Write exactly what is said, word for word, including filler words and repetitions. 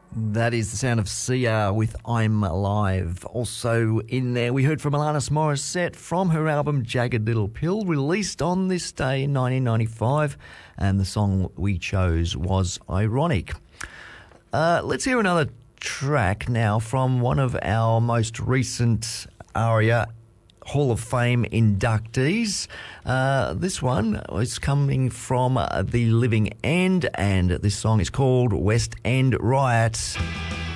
That is the sound of Sia with I'm Alive. Also in there, we heard from Alanis Morissette from her album Jagged Little Pill, released on this day in nineteen ninety-five, and the song we chose was Ironic. Uh, let's hear another track now from one of our most recent ARIA Hall of Fame inductees. Uh, this one is coming from uh, The Living End, and this song is called West End Riot.